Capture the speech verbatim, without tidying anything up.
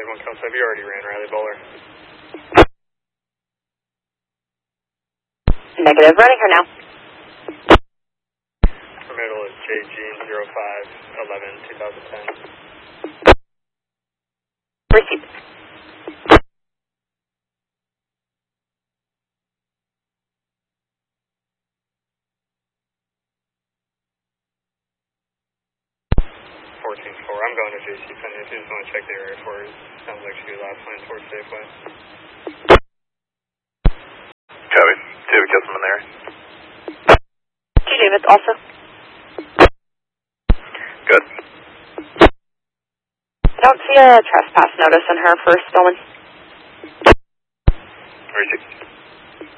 one Kelso, you already ran Riley Bowler. Negative, running her now. Her middle is J G zero five eleven twenty ten. Received. fourteen four, I'm going to J C Penny. If you just want to check the area for her, sounds like she was last line towards Safeway. Copy. David Kesselman there. G David also. Good. I don't see a trespass notice in her for stolen.